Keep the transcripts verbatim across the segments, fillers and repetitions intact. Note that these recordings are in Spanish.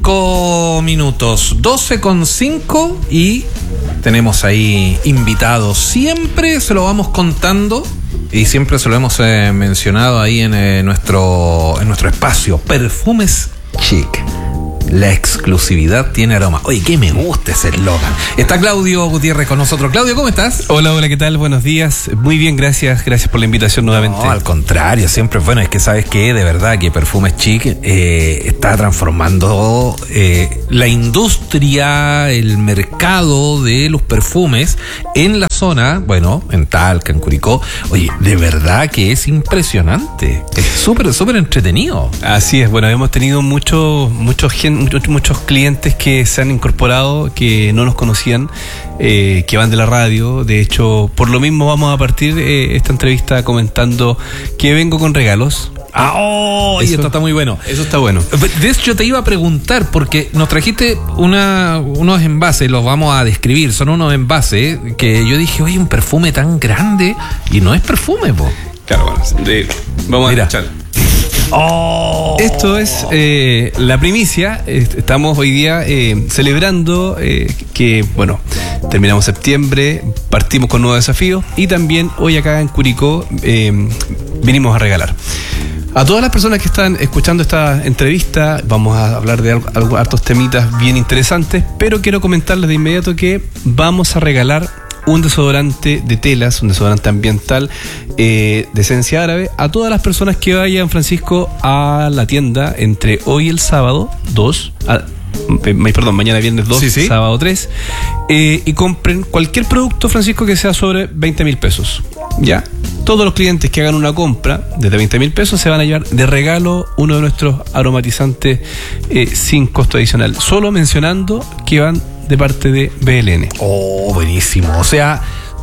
cinco minutos, doce con cinco, y tenemos ahí invitados. Siempre se lo vamos contando y siempre se lo hemos eh, mencionado ahí en, eh, nuestro, en nuestro espacio. Perfumes Chic. La exclusividad tiene aroma. Oye, que me gusta ese eslogan. Está Claudio Gutiérrez con nosotros. Claudio, ¿cómo estás? Hola, hola, ¿qué tal? Buenos días. Muy bien, gracias. Gracias por la invitación nuevamente. No, al contrario, siempre bueno. Es que sabes que de verdad que Perfumes Chic eh, está transformando eh, la industria, el mercado de los perfumes en la zona, bueno, en Talca, en Curicó. Oye, de verdad que es impresionante. Es súper, súper entretenido. Así es. Bueno, hemos tenido mucho, mucho gente. Muchos, muchos clientes que se han incorporado, que no nos conocían, eh, que van de la radio. De hecho, por lo mismo vamos a partir eh, esta entrevista comentando que vengo con regalos. Ah, oh, y esto está muy bueno. Eso está bueno. De hecho, te iba a preguntar, porque nos trajiste una, unos envases, los vamos a describir. Son unos envases que yo dije, oye, un perfume tan grande, y no es perfume, po. Claro, bueno, de, vamos Mira. a escuchar. Oh. Esto es eh, la primicia. Estamos hoy día eh, celebrando eh, que, bueno, terminamos septiembre, partimos con nuevos desafíos, y también hoy acá en Curicó eh, vinimos a regalar. A todas las personas que están escuchando esta entrevista, vamos a hablar de algo, hartos temitas bien interesantes, pero quiero comentarles de inmediato que vamos a regalar un desodorante de telas, un desodorante ambiental eh, de esencia árabe, a todas las personas que vayan, Francisco, a la tienda entre hoy y el sábado dos, a, eh, perdón, mañana viernes dos, sí, sí. sábado tres, eh, y compren cualquier producto, Francisco, que sea sobre veinte mil pesos. ¿Ya? Todos los clientes que hagan una compra desde veinte mil pesos se van a llevar de regalo uno de nuestros aromatizantes eh, sin costo adicional, solo mencionando que van de parte de B L N. Oh, buenísimo. O sea,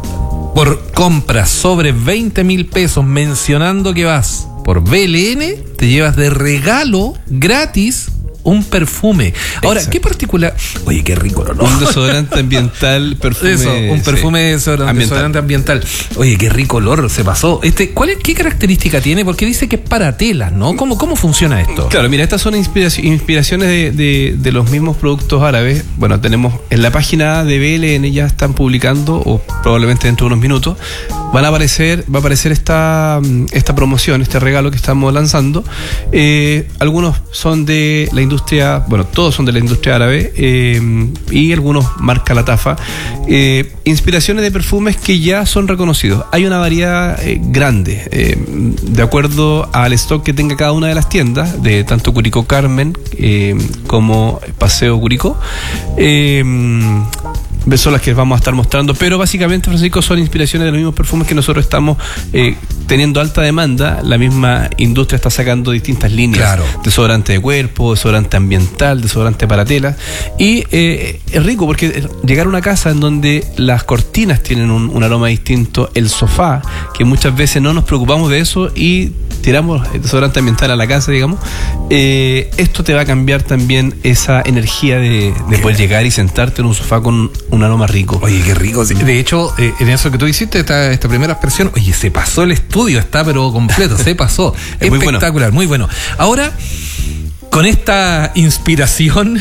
por compras sobre veinte mil pesos, mencionando que vas por B L N, te llevas de regalo gratis un perfume. Ahora, Exacto. ¿qué particular? Oye, qué rico, ¿no? Un desodorante ambiental, perfume. Eso, un perfume sí. desodorante, ambiental. desodorante ambiental. Oye, qué rico olor se pasó. Este, ¿cuál es, qué característica tiene? Porque dice que es para telas, ¿no? ¿Cómo, cómo funciona esto? Claro, mira, estas son inspiraci- inspiraciones de, de, de los mismos productos árabes. Bueno, tenemos en la página de B L N, ya están publicando, o probablemente dentro de unos minutos, van a aparecer, va a aparecer esta, esta promoción, este regalo que estamos lanzando. Eh, algunos son de la industria, bueno, todos son de la industria árabe, eh, y algunos marca la tafa. Eh, inspiraciones de perfumes que ya son reconocidos. Hay una variedad eh, grande, eh, de acuerdo al stock que tenga cada una de las tiendas, de tanto Curicó Carmen eh, como Paseo Curicó. Eh, son las que vamos a estar mostrando, pero básicamente, Francisco, son inspiraciones de los mismos perfumes que nosotros estamos eh, teniendo alta demanda. La misma industria está sacando distintas líneas, claro. Desodorante de cuerpo, desodorante ambiental, desodorante para telas, y eh, es rico porque llegar a una casa en donde las cortinas tienen un, un aroma distinto, el sofá, que muchas veces no nos preocupamos de eso y tiramos el desodorante ambiental a la casa, digamos, eh, esto te va a cambiar también esa energía de, de poder llegar y sentarte en un sofá con un aroma rico. Oye, qué rico. De hecho, eh, en eso que tú hiciste, esta, esta primera expresión, oye, se pasó el estudio, está pero completo, se pasó. Es muy espectacular, bueno. muy bueno. Ahora, con esta inspiración,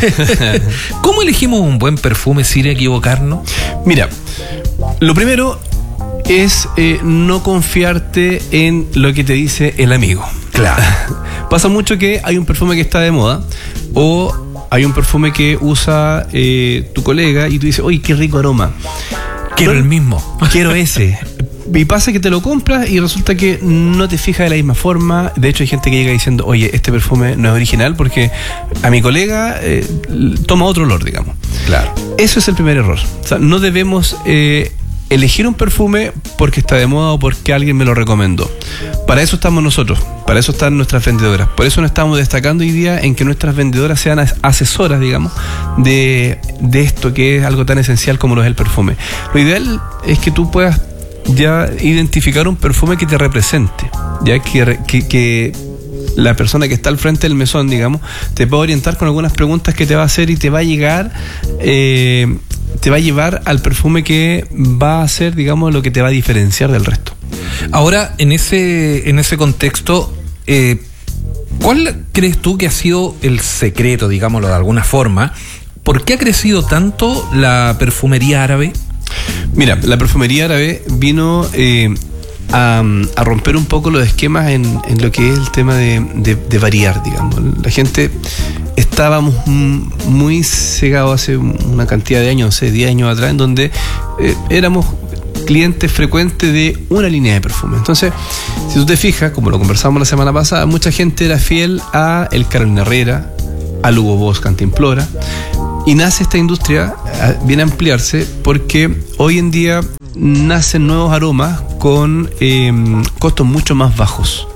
¿cómo elegimos un buen perfume sin equivocarnos? Mira, lo primero es eh, no confiarte en lo que te dice el amigo. Claro. Pasa mucho que hay un perfume que está de moda, o hay un perfume que usa eh, tu colega y tú dices, oye, qué rico aroma. Quiero no, el mismo. Quiero ese. Y pasa que te lo compras y resulta que no te fijas de la misma forma. De hecho, hay gente que llega diciendo, oye, este perfume no es original porque a mi colega eh, toma otro olor, digamos. Claro. Eso es el primer error. O sea, no debemos eh, elegir un perfume porque está de moda o porque alguien me lo recomendó. Para eso estamos nosotros, para eso están nuestras vendedoras. Por eso nos estamos destacando hoy día en que nuestras vendedoras sean asesoras, digamos, de, de esto que es algo tan esencial como lo es el perfume. Lo ideal es que tú puedas ya identificar un perfume que te represente, ya que, que, que la persona que está al frente del mesón, digamos, te puede orientar con algunas preguntas que te va a hacer y te va a llegar... Eh, te va a llevar al perfume que va a ser, digamos, lo que te va a diferenciar del resto. Ahora, en ese, en ese contexto, eh, ¿Cuál crees tú que ha sido el secreto, digámoslo de alguna forma? ¿Por qué ha crecido tanto la perfumería árabe? Mira, la perfumería árabe vino eh, a, a romper un poco los esquemas en, en lo que es el tema de, de, de variar, digamos. La gente estábamos muy cegados hace una cantidad de años, no sé, diez años atrás, en donde eh, éramos clientes frecuentes de una línea de perfume. Entonces, si tú te fijas, como lo conversamos la semana pasada, mucha gente era fiel a el Carolina Herrera, al Hugo Boss Cantimplora, y nace esta industria, viene a ampliarse, porque hoy en día nacen nuevos aromas con eh, costos mucho más bajos.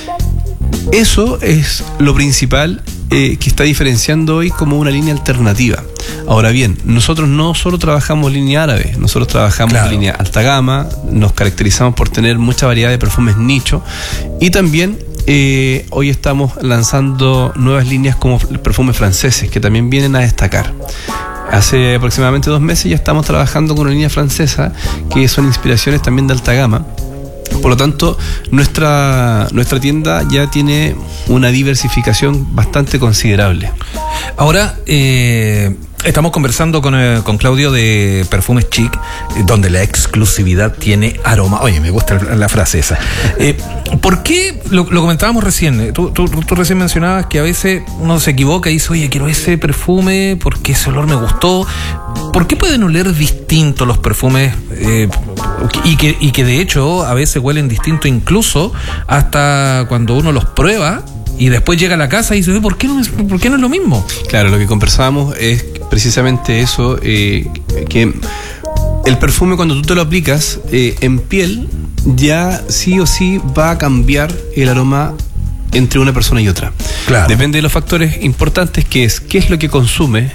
Eso es lo principal eh, que está diferenciando hoy como una línea alternativa. Ahora bien, nosotros no solo trabajamos línea árabe, nosotros trabajamos claro. línea alta gama, nos caracterizamos por tener mucha variedad de perfumes nicho, y también eh, hoy estamos lanzando nuevas líneas como perfumes franceses que también vienen a destacar. Hace aproximadamente dos meses ya estamos trabajando con una línea francesa que son inspiraciones también de alta gama. Por lo tanto, nuestra, nuestra tienda ya tiene una diversificación bastante considerable. Ahora, eh, estamos conversando con, eh, con Claudio de Perfumes Chic, eh, donde la exclusividad tiene aroma. Oye, me gusta la, la frase esa. Eh, ¿Por qué? Lo, lo comentábamos recién. Tú, tú, tú recién mencionabas que a veces uno se equivoca y dice, oye, quiero ese perfume porque ese olor me gustó. ¿Por qué pueden oler distinto los perfumes eh, y, que, y que de hecho a veces huelen distinto incluso hasta cuando uno los prueba y después llega a la casa y dice, ¿por qué no es, por qué no es lo mismo? Claro, lo que conversábamos es precisamente eso, eh, que el perfume cuando tú te lo aplicas eh, en piel ya sí o sí va a cambiar el aroma entre una persona y otra. Claro. Depende de los factores importantes, que es qué es lo que consume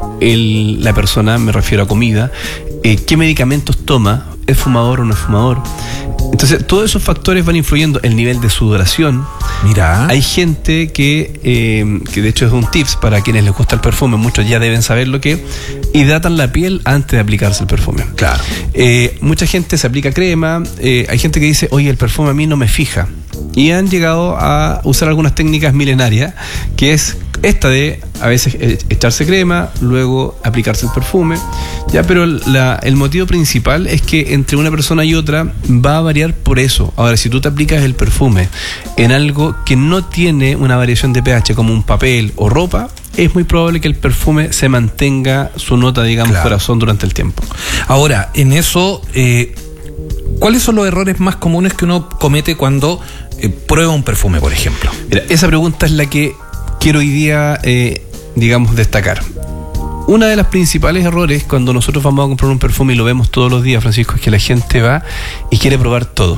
el, la persona, me refiero a comida, eh, qué medicamentos toma, es fumador o no es fumador. Entonces, todos esos factores van influyendo el nivel de sudoración. Mira. Hay gente que, eh, que de hecho es un tips para quienes les gusta el perfume, muchos ya deben saber lo que hidratan la piel antes de aplicarse el perfume. Claro. Eh, mucha gente se aplica crema, eh, hay gente que dice, oye, el perfume a mí no me fija. Y han llegado a usar algunas técnicas milenarias, que es esta de a veces echarse crema, luego aplicarse el perfume, ya, pero la, el motivo principal es que entre una persona y otra va a variar por eso. Ahora, si tú te aplicas el perfume en algo que no tiene una variación de pH, como un papel o ropa, es muy probable que el perfume se mantenga su nota, digamos, claro, corazón durante el tiempo. Ahora, en eso, eh, ¿cuáles son los errores más comunes que uno comete cuando eh, prueba un perfume, por ejemplo? Mira, esa pregunta es la que quiero hoy día, eh, digamos, destacar. Una de las principales errores cuando nosotros vamos a comprar un perfume, y lo vemos todos los días, Francisco, es que la gente va y quiere probar todo.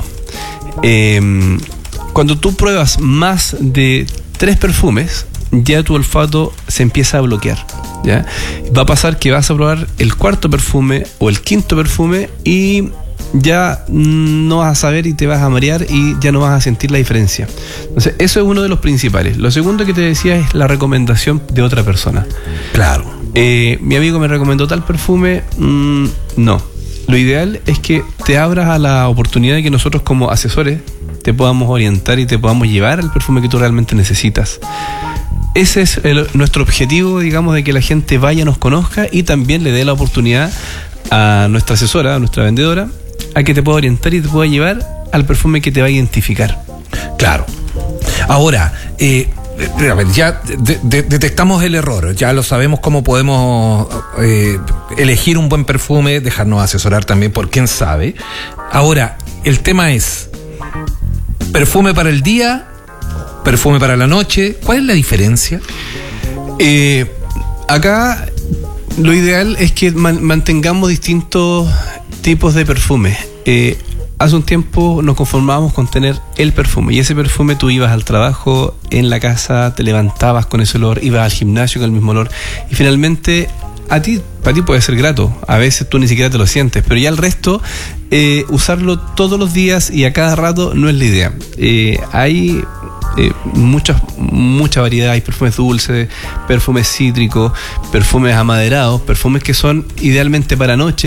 Eh, cuando tú pruebas más de tres perfumes, ya tu olfato se empieza a bloquear, ¿ya? Va a pasar que vas a probar el cuarto perfume o el quinto perfume y ya no vas a saber y te vas a marear y ya no vas a sentir la diferencia. Entonces, eso es uno de los principales. Lo segundo que te decía es la recomendación de otra persona. Claro. Eh, mi amigo me recomendó tal perfume, mmm, no. Lo ideal es que te abras a la oportunidad de que nosotros como asesores te podamos orientar y te podamos llevar al perfume que tú realmente necesitas. Ese es el, nuestro objetivo, digamos, de que la gente vaya, nos conozca y también le dé la oportunidad a nuestra asesora, a nuestra vendedora, a que te pueda orientar y te pueda llevar al perfume que te va a identificar. Claro. Ahora, eh, a ver, ya de, de, detectamos el error, ya lo sabemos cómo podemos eh, elegir un buen perfume, dejarnos asesorar también por quién sabe. Ahora, el tema es perfume para el día, perfume para la noche. ¿Cuál es la diferencia? Eh, acá lo ideal es que man, mantengamos distintos tipos de perfume. Eh, hace un tiempo nos conformábamos con tener el perfume, y ese perfume tú ibas al trabajo, en la casa, te levantabas con ese olor, ibas al gimnasio con el mismo olor, y finalmente a ti, para ti puede ser grato, a veces tú ni siquiera te lo sientes, pero ya el resto, eh, usarlo todos los días y a cada rato no es la idea. Eh, hay Eh, mucha, mucha variedad, hay perfumes dulces, perfumes cítricos, perfumes amaderados, perfumes que son idealmente para noche,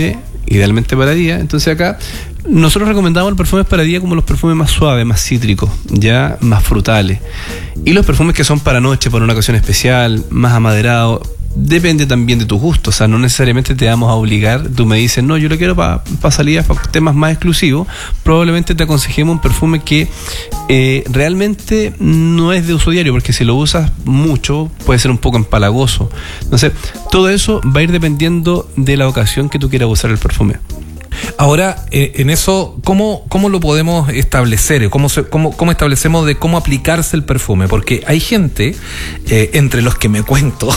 idealmente para día. Entonces acá nosotros recomendamos los perfumes para día como los perfumes más suaves, más cítricos, ya más frutales. Y los perfumes que son para noche, para una ocasión especial, más amaderados, depende también de tus gustos. O sea, no necesariamente te vamos a obligar. Tú me dices, no, yo lo quiero para pa salidas, para temas más exclusivos. Probablemente te aconsejemos un perfume que eh, realmente no es de uso diario, porque si lo usas mucho puede ser un poco empalagoso. Entonces, todo eso va a ir dependiendo de la ocasión que tú quieras usar el perfume. Ahora, eh, en eso, ¿cómo, cómo lo podemos establecer? ¿Cómo, se, cómo, ¿Cómo establecemos de cómo aplicarse el perfume? Porque hay gente, eh, entre los que me cuento,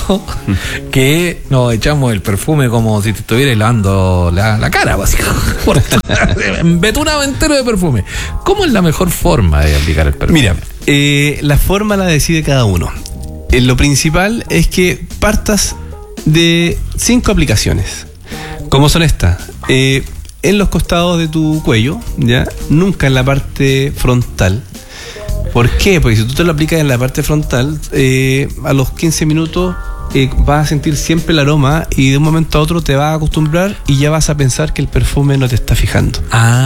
que nos echamos el perfume como si te estuviera helando la, la cara, básicamente. Embetunado entero de perfume. ¿Cómo es la mejor forma de aplicar el perfume? Mira, eh, la forma la decide cada uno. Eh, lo principal es que partas de cinco aplicaciones. ¿Cómo son estas? Eh, en los costados de tu cuello, ¿ya? Nunca en la parte frontal. ¿Por qué? Porque si tú te lo aplicas en la parte frontal, eh, a los quince minutos eh, vas a sentir siempre el aroma y de un momento a otro te vas a acostumbrar y ya vas a pensar que el perfume no te está fijando.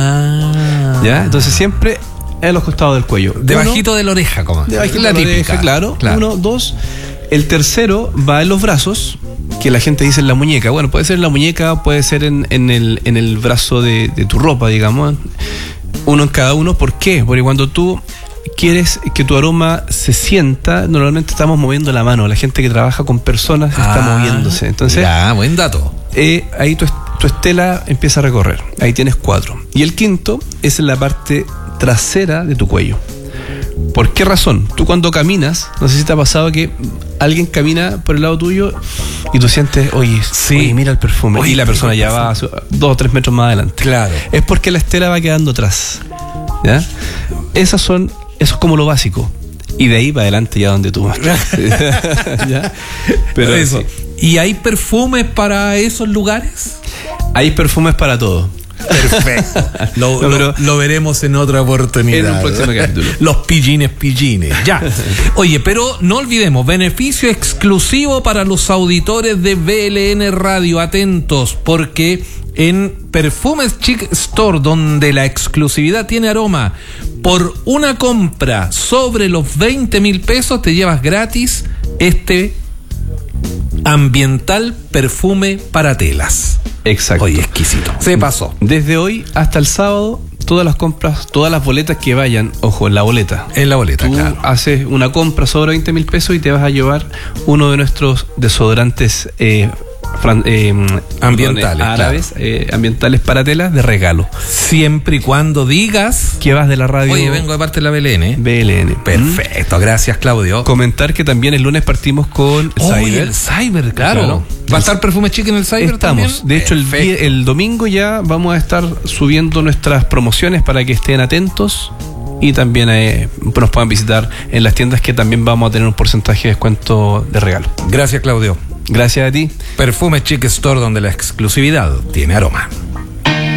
Ah. ¿Ya? Entonces siempre en los costados del cuello. Debajito Uno, de la oreja, como. Debajito la de la típica. oreja, claro. claro. Uno, dos. El tercero va en los brazos, que la gente dice en la muñeca. Bueno, puede ser en la muñeca, puede ser en, en, el, en el brazo de, de tu ropa, digamos. Uno en cada uno. ¿Por qué? Porque cuando tú quieres que tu aroma se sienta, normalmente estamos moviendo la mano. La gente que trabaja con personas está Ah, moviéndose. Entonces, ya, buen dato. Eh, ahí tu, tu estela empieza a recorrer. Ahí tienes cuatro. Y el quinto es en la parte trasera de tu cuello. ¿Por qué razón? Tú cuando caminas, no sé si te ha pasado que alguien camina por el lado tuyo y tú sientes, oye, Sí. oye mira el perfume. Oye, y la persona ya va a su- dos o tres metros más adelante. Claro. Es porque la estela va quedando atrás. ¿Ya? Esas son, eso es como lo básico. Y de ahí para adelante ya donde tú vas. ¿Ya? Pero eso. sí. ¿Y hay perfumes para esos lugares? Hay perfumes para todo. Perfecto. Lo, No, lo- pero- lo veremos en otra oportunidad. En un próximo capítulo. Los pillines, pillines. Ya. Oye, pero no olvidemos, beneficio exclusivo para los auditores de B L N Radio. Atentos, porque en Perfumes Chic Store, donde la exclusividad tiene aroma, por una compra sobre los veinte mil pesos te llevas gratis este ambiental perfume para telas. Exacto. Oye, exquisito. Se pasó. Desde hoy hasta el sábado, todas las compras, todas las boletas que vayan, ojo, en la boleta. En la boleta, Tú claro. haces una compra sobre veinte mil pesos y te vas a llevar uno de nuestros desodorantes eh, fran- eh, Ambientales, perdón, árabes, eh, ambientales para telas de regalo. Siempre y cuando digas, Que vas de la radio oye, vengo de parte de la B L N. B L N. Perfecto, gracias, Claudio. Mm. Comentar que también el lunes partimos con Oye, Cyber. el Cyber, claro. Claro. ¿Va a estar Perfume Chic en el Cyber también? Estamos. De hecho, el, Perfecto. día- el domingo ya vamos a estar subiendo nuestras promociones para que estén atentos y también eh, nos puedan visitar en las tiendas, que también vamos a tener un porcentaje de descuento de regalo. Gracias, Claudio. Gracias a ti. Perfume Chic Store, donde la exclusividad tiene aroma.